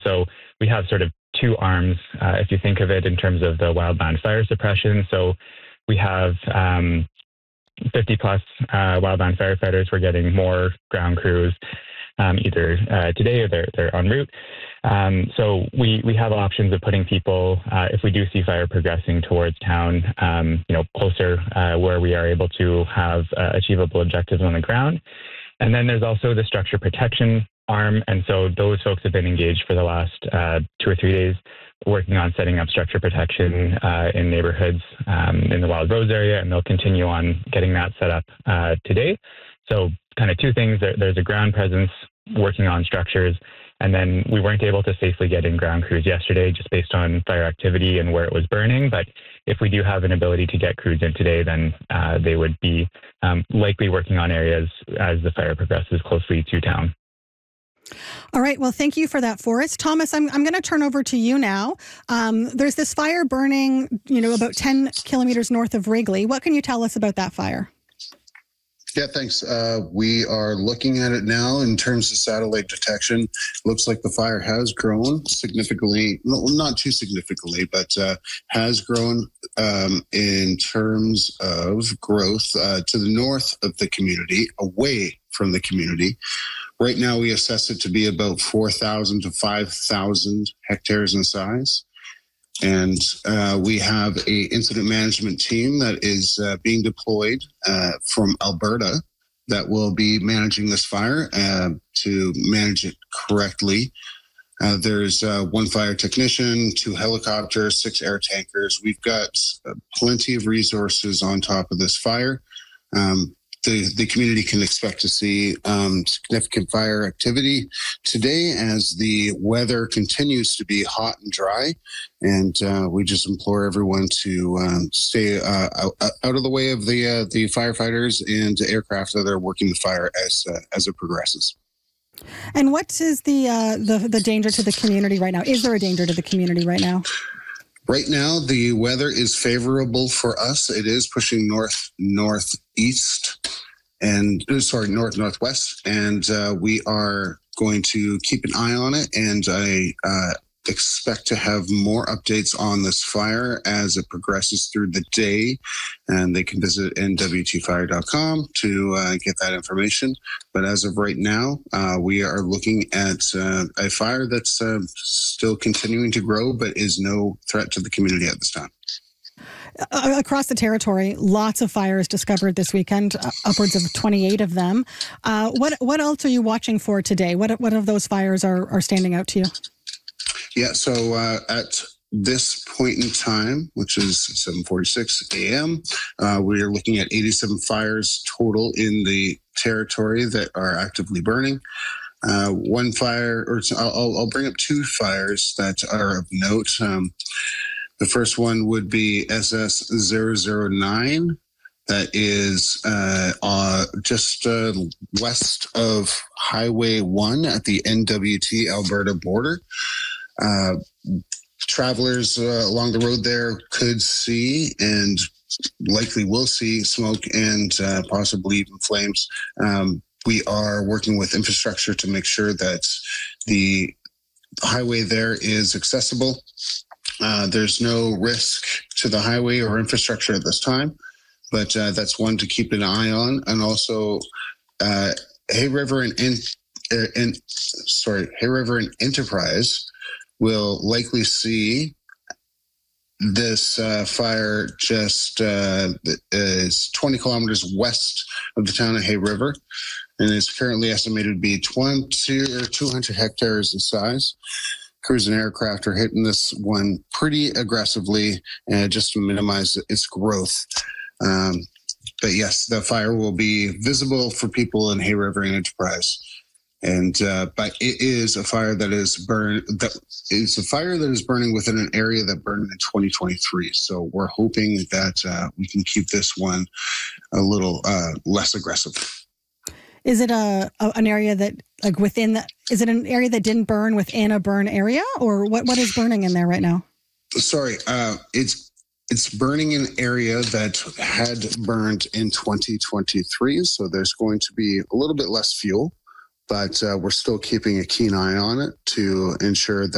So we have sort of two arms, if you think of it in terms of the wildland fire suppression. So we have 50 plus wildland firefighters. We're getting more ground crews either today or they're en route. So we have options of putting people, if we do see fire progressing towards town, closer where we are able to have achievable objectives on the ground. And then there's also the structure protection arm. And so those folks have been engaged for the last 2 or 3 days working on setting up structure protection in neighborhoods in the Wild Rose area, and they'll continue on getting that set up today. So kind of two things. There's a ground presence working on structures, and then we weren't able to safely get in ground crews yesterday just based on fire activity and where it was burning. But if we do have an ability to get crews in today, then they would be likely working on areas as the fire progresses closely to town. All right. Well, thank you for that, Forrest. Thomas, I'm going to turn over to you now. There's this fire burning, about 10 kilometers north of Wrigley. What can you tell us about that fire? Yeah, thanks. We are looking at it now in terms of satellite detection. Looks like the fire has grown significantly, not too significantly, but has grown in terms of growth to the north of the community, away from the community. Right now, we assess it to be about 4,000 to 5,000 hectares in size. And we have a incident management team that is being deployed from Alberta that will be managing this fire to manage it correctly. There's one fire technician, 2 helicopters, 6 air tankers. We've got plenty of resources on top of this fire. The community can expect to see significant fire activity today as the weather continues to be hot and dry. And we just implore everyone to stay out of the way of the firefighters and aircraft that are working the fire as it progresses. And what is the danger to the community right now? Is there a danger to the community right now? Right now, the weather is favorable for us. It is pushing northwest, and we are going to keep an eye on it. And I expect to have more updates on this fire as it progresses through the day. And they can visit nwtfire.com to get that information. But as of right now, we are looking at a fire that's still continuing to grow, but is no threat to the community at this time. Across the territory, lots of fires discovered this weekend, upwards of 28 of them. What else are you watching for today? What of those fires are standing out to you? Yeah, so at this point in time, which is 7:46 a.m., we are looking at 87 fires total in the territory that are actively burning. One fire, I'll bring up 2 fires that are of note. The first one would be SS009. That is just west of Highway 1 at the NWT Alberta border. Travelers along the road there could see and likely will see smoke and possibly even flames. We are working with infrastructure to make sure that the highway there is accessible. There's no risk to the highway or infrastructure at this time, but that's one to keep an eye on. And also, Hay River and Enterprise will likely see this fire just is 20 kilometers west of the town of Hay River, and is currently estimated to be 20 or 200 hectares in size. Crews and aircraft are hitting this one pretty aggressively just to minimize its growth. But yes, the fire will be visible for people in Hay River and Enterprise. And but it is a fire that is burning within an area that burned in 2023. So we're hoping that we can keep this one a little less aggressive. Is it an area that is it an area that didn't burn within a burn area, or what is burning in there right now? Sorry, it's burning an area that had burned in 2023. So there's going to be a little bit less fuel, but we're still keeping a keen eye on it to ensure that